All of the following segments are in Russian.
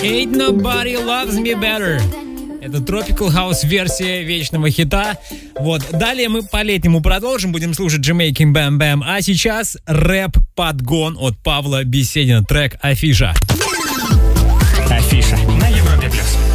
Ain't Nobody Loves Me Better. Это Tropical House версия вечного хита. Вот. Далее мы по-летнему продолжим. Будем слушать Jamaican Bam Bam. А сейчас рэп-подгон от Павла Беседина. Трек «Афиша». Афиша на Европе+.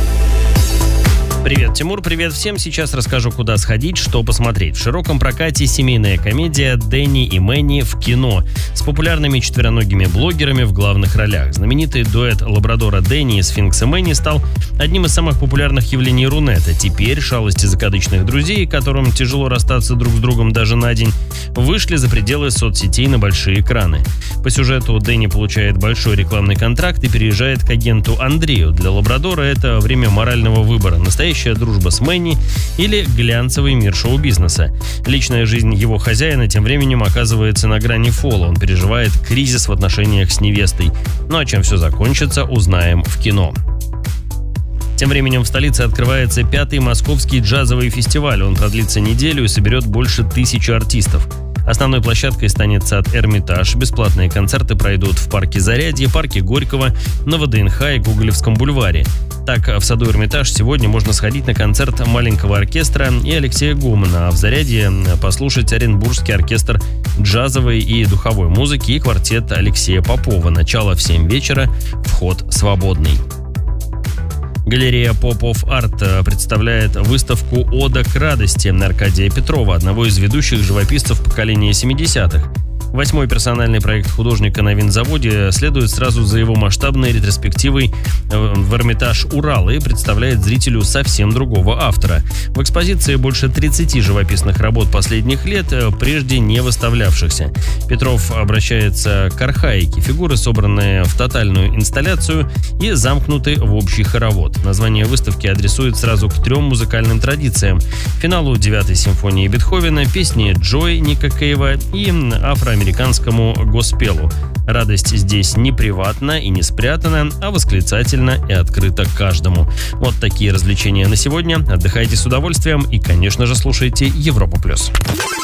Привет, Тимур, привет всем. Сейчас расскажу, куда сходить, что посмотреть. В широком прокате семейная комедия «Дэнни и Мэнни в кино» с популярными четвероногими блогерами в главных ролях. Знаменитый дуэт лабрадора Дэнни и сфинкса Мэнни стал одним из самых популярных явлений Рунета. Теперь шалости закадычных друзей, которым тяжело расстаться друг с другом даже на день, вышли за пределы соцсетей на большие экраны. По сюжету Дэнни получает большой рекламный контракт и переезжает к агенту Андрею. Для лабрадора это время морального выбора. Настоящая дружба с Мэнни или глянцевый мир шоу-бизнеса. Личная жизнь его хозяина тем временем оказывается на грани фола. Он переживает кризис в отношениях с невестой. Ну а чем все закончится, узнаем в кино. Тем временем в столице открывается 5-й московский джазовый фестиваль. Он продлится неделю и соберет больше 1000 артистов. Основной площадкой станет сад Эрмитаж. Бесплатные концерты пройдут в парке Зарядье, парке Горького, на ВДНХ и Гоголевском бульваре. Так, в саду Эрмитаж сегодня можно сходить на концерт маленького оркестра и Алексея Гомана, а в Зарядье послушать Оренбургский оркестр джазовой и духовой музыки и квартет Алексея Попова. Начало в 7 вечера, вход свободный. Галерея Pop of Art представляет выставку «Ода к радости» Аркадия Петрова, одного из ведущих живописцев поколения 70-х. 8-й персональный проект художника на винзаводе следует сразу за его масштабной ретроспективой в Эрмитаж Урал и представляет зрителю совсем другого автора. В экспозиции больше 30 живописных работ последних лет, прежде не выставлявшихся. Петров обращается к архаике. Фигуры, собранные в тотальную инсталляцию и замкнуты в общий хоровод. Название выставки адресует сразу к 3 музыкальным традициям: финалу 9-й симфонии Бетховена, песни Джой Ника Кейва и афроамериканскому госпелу. Радость здесь не приватна и не спрятана, а восклицательна и открыта каждому. Вот такие развлечения на сегодня. Отдыхайте с удовольствием и, конечно же, слушайте Европу+.